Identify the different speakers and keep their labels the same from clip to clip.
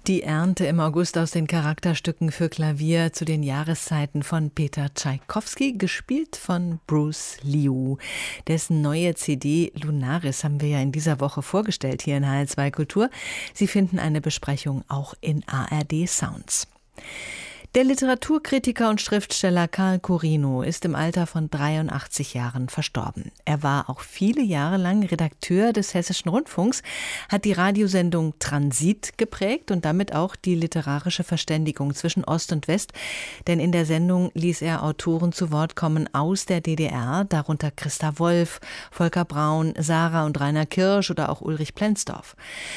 Speaker 1: Die Ernte im August aus den Charakterstücken für Klavier zu den Jahreszeiten von Peter Tschaikowski, gespielt von Bruce Liu. Dessen neue CD Lunaris haben wir ja in dieser Woche vorgestellt hier in HR2 Kultur. Sie finden eine Besprechung auch in ARD Sounds. Der Literaturkritiker und Schriftsteller Karl Corino ist im Alter von 83 Jahren verstorben. Er war auch viele Jahre lang Redakteur des Hessischen Rundfunks, hat die Radiosendung Transit geprägt und damit auch die literarische Verständigung zwischen Ost und West. Denn in der Sendung ließ er Autoren zu Wort kommen aus der DDR, darunter Christa Wolf, Volker Braun, Sarah und Rainer Kirsch oder auch Ulrich Plenzdorf.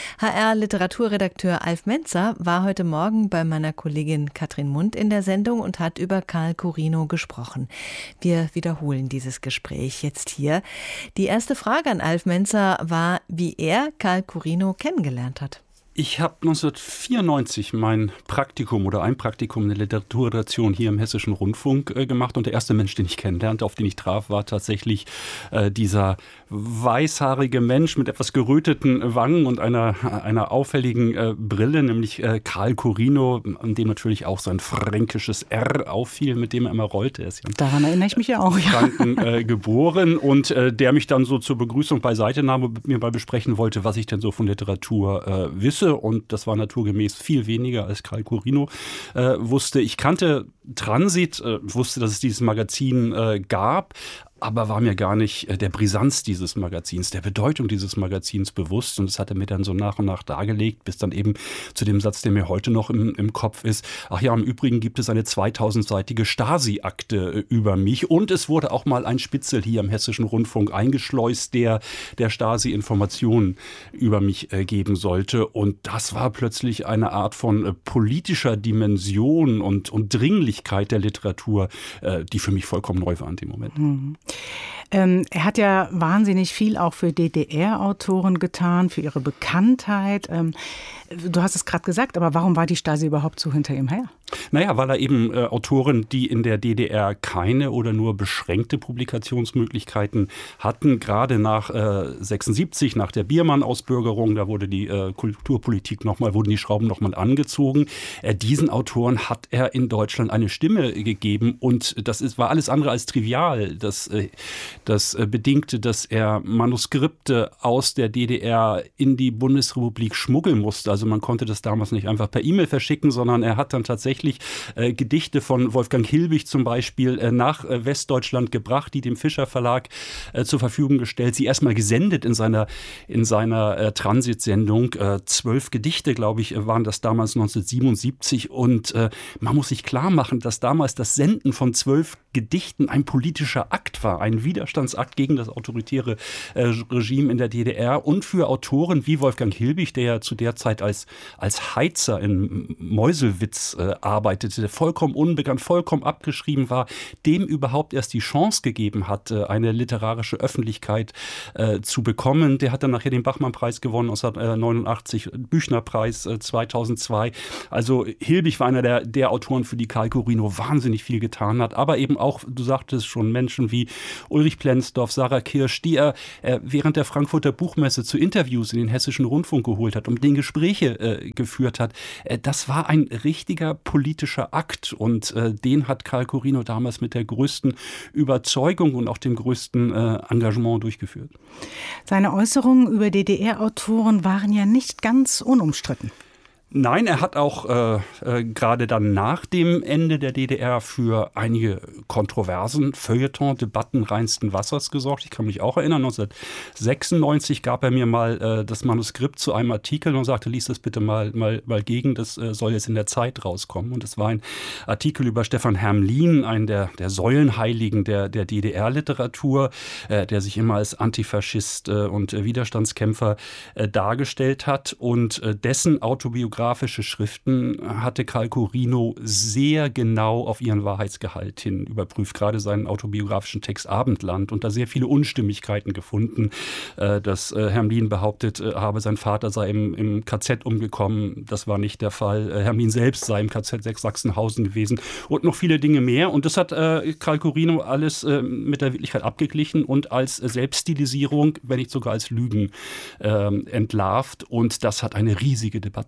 Speaker 1: HR-Literaturredakteur Alf Menzer war heute Morgen bei meiner Kollegin Katrin Mund in der Sendung und hat über Karl Corino gesprochen. Wir wiederholen dieses Gespräch jetzt hier. Die erste Frage an Alf Menzer war, wie er Karl Corino kennengelernt hat.
Speaker 2: Ich habe 1994 mein Praktikum oder ein Praktikum in der Literaturredaktion hier im Hessischen Rundfunk gemacht. Und der erste Mensch, den ich kennenlernte, auf den ich traf, war tatsächlich dieser weißhaarige Mensch mit etwas geröteten Wangen und einer auffälligen Brille, nämlich Karl Corino, an dem natürlich auch sein fränkisches R auffiel, mit dem er immer rollte. Er ist ja
Speaker 3: daran erinnere ich mich ja auch.
Speaker 2: Franken geboren und der mich dann so zur Begrüßung beiseite nahm und mit mir mal besprechen wollte, was ich denn so von Literatur wisse. Und das war naturgemäß viel weniger, als Karl Corino wusste. Ich kannte Transit, wusste, dass es dieses Magazin gab, aber war mir gar nicht der Brisanz dieses Magazins, der Bedeutung dieses Magazins bewusst. Und das hat er mir dann so nach und nach dargelegt, bis dann eben zu dem Satz, der mir heute noch im Kopf ist. Ach ja, im Übrigen gibt es eine 2000-seitige Stasi-Akte über mich. Und es wurde auch mal ein Spitzel hier im Hessischen Rundfunk eingeschleust, der Stasi Informationen über mich geben sollte. Und das war plötzlich eine Art von politischer Dimension und Dringlichkeit der Literatur, die für mich vollkommen neu war in dem Moment.
Speaker 3: Mhm. Er hat ja wahnsinnig viel auch für DDR-Autoren getan, für ihre Bekanntheit. Du hast es gerade gesagt, aber warum war die Stasi überhaupt so hinter ihm her?
Speaker 2: Naja, weil er eben Autoren, die in der DDR keine oder nur beschränkte Publikationsmöglichkeiten hatten, gerade nach 76, nach der Biermann-Ausbürgerung, da wurde die Kulturpolitik wurden die Schrauben nochmal angezogen. Diesen Autoren hat er in Deutschland eine Stimme gegeben und war alles andere als trivial. Das bedingte, dass er Manuskripte aus der DDR in die Bundesrepublik schmuggeln musste. Also man konnte das damals nicht einfach per E-Mail verschicken, sondern er hat dann tatsächlich Gedichte von Wolfgang Hilbig zum Beispiel nach Westdeutschland gebracht, die dem Fischer Verlag zur Verfügung gestellt, sie erstmal gesendet in seiner Transitsendung. 12 Gedichte, glaube ich, waren das damals 1977 und man muss sich klar machen, dass damals das Senden von 12 Gedichten ein politischer Akt war, ein Widerstandsakt gegen das autoritäre Regime in der DDR und für Autoren wie Wolfgang Hilbig, der ja zu der Zeit als Heizer in Meuselwitz arbeitete, der vollkommen unbekannt, vollkommen abgeschrieben war, dem überhaupt erst die Chance gegeben hat, eine literarische Öffentlichkeit zu bekommen. Der hat dann nachher den Bachmann-Preis gewonnen 1989, Büchner-Preis 2002. Also Hilbig war einer der Autoren, für die Karl Corino wahnsinnig viel getan hat, aber eben auch, du sagtest schon, Menschen wie Ulrich Plenzdorf, Sarah Kirsch, die er während der Frankfurter Buchmesse zu Interviews in den Hessischen Rundfunk geholt hat und mit denen Gespräche geführt hat. Das war ein richtiger politischer Akt und den hat Karl Corino damals mit der größten Überzeugung und auch dem größten Engagement durchgeführt.
Speaker 3: Seine Äußerungen über DDR-Autoren waren ja nicht ganz unumstritten.
Speaker 2: Nein, er hat auch gerade dann nach dem Ende der DDR für einige Kontroversen, Feuilleton, Debatten reinsten Wassers gesorgt. Ich kann mich auch erinnern, 1996 gab er mir mal das Manuskript zu einem Artikel und sagte, lies das bitte mal gegen, das soll jetzt in der Zeit rauskommen. Und es war ein Artikel über Stefan Hermlin, einen der Säulenheiligen der DDR-Literatur, der sich immer als Antifaschist und Widerstandskämpfer dargestellt hat und dessen Autobiografie Schriften hatte Karl Corino sehr genau auf ihren Wahrheitsgehalt hin überprüft, gerade seinen autobiografischen Text Abendland und da sehr viele Unstimmigkeiten gefunden, dass Hermlin behauptet habe, sein Vater sei im KZ umgekommen. Das war nicht der Fall. Hermlin selbst sei im KZ Sachsenhausen gewesen und noch viele Dinge mehr. Und das hat Karl Corino alles mit der Wirklichkeit abgeglichen und als Selbststilisierung, wenn nicht sogar als Lügen entlarvt. Und das hat eine riesige Debatte damals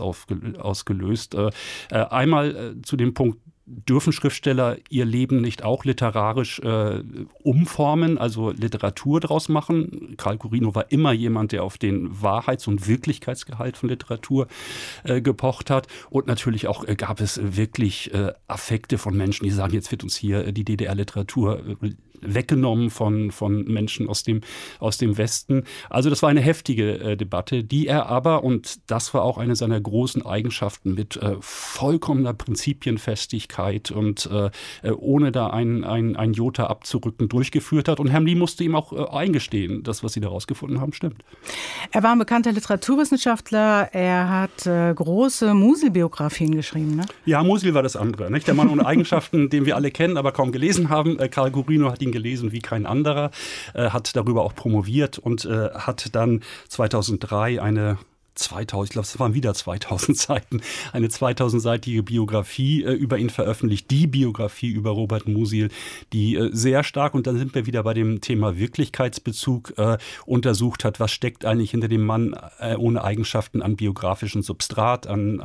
Speaker 2: ausgelöst. Einmal zu dem Punkt, dürfen Schriftsteller ihr Leben nicht auch literarisch umformen, also Literatur draus machen? Karl Corino war immer jemand, der auf den Wahrheits- und Wirklichkeitsgehalt von Literatur gepocht hat. Und natürlich auch gab es wirklich Affekte von Menschen, die sagen, jetzt wird uns hier die DDR-Literatur weggenommen von Menschen aus dem Westen. Also das war eine heftige Debatte, die er aber, und das war auch eine seiner großen Eigenschaften, mit vollkommener Prinzipienfestigkeit und ohne da ein Jota abzurücken, durchgeführt hat. Und Hermli musste ihm auch eingestehen, das, was sie da rausgefunden haben, stimmt.
Speaker 3: Er war ein bekannter Literaturwissenschaftler. Er hat große Musil-Biografien geschrieben, ne?
Speaker 2: Ja, Musil war das andere. Nicht? Der Mann ohne Eigenschaften, den wir alle kennen, aber kaum gelesen haben. Karl Corino hat ihn gelesen wie kein anderer, hat darüber auch promoviert und hat dann 2003 ich glaube, es waren wieder 2000 Seiten, eine 2000-seitige Biografie über ihn veröffentlicht, die Biografie über Robert Musil, die sehr stark, und dann sind wir wieder bei dem Thema Wirklichkeitsbezug, untersucht hat, was steckt eigentlich hinter dem Mann ohne Eigenschaften an biografischem Substrat,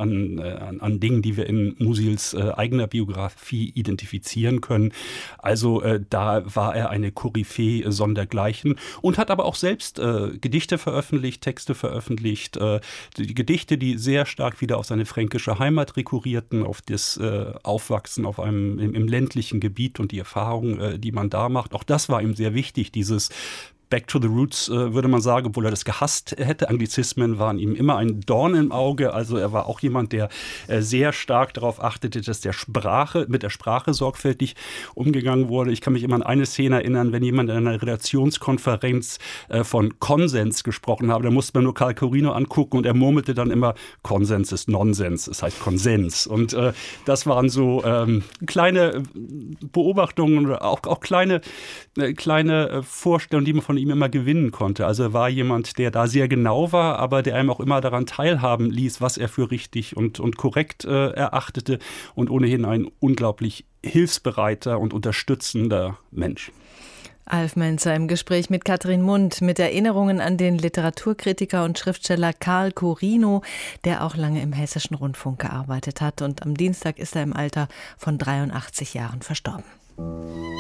Speaker 2: an Dingen, die wir in Musils eigener Biografie identifizieren können. Also da war er eine Koryphäe sondergleichen und hat aber auch selbst Gedichte veröffentlicht, Texte veröffentlicht, die Gedichte, die sehr stark wieder auf seine fränkische Heimat rekurrierten, auf das Aufwachsen im ländlichen Gebiet und die Erfahrungen, die man da macht. Auch das war ihm sehr wichtig, dieses Back to the Roots, würde man sagen, obwohl er das gehasst hätte. Anglizismen waren ihm immer ein Dorn im Auge. Also er war auch jemand, der sehr stark darauf achtete, dass mit der Sprache sorgfältig umgegangen wurde. Ich kann mich immer an eine Szene erinnern, wenn jemand in einer Redaktionskonferenz von Konsens gesprochen habe, da musste man nur Karl Corino angucken und er murmelte dann immer, Konsens ist Nonsens, es heißt Konsens. Und das waren so kleine Beobachtungen oder auch kleine Vorstellungen, die man von ihm immer gewinnen konnte. Also er war jemand, der da sehr genau war, aber der einem auch immer daran teilhaben ließ, was er für richtig und korrekt erachtete, und ohnehin ein unglaublich hilfsbereiter und unterstützender Mensch.
Speaker 1: Alf Menzer im Gespräch mit Katrin Mund mit Erinnerungen an den Literaturkritiker und Schriftsteller Karl Corino, der auch lange im Hessischen Rundfunk gearbeitet hat. Und am Dienstag ist er im Alter von 83 Jahren verstorben.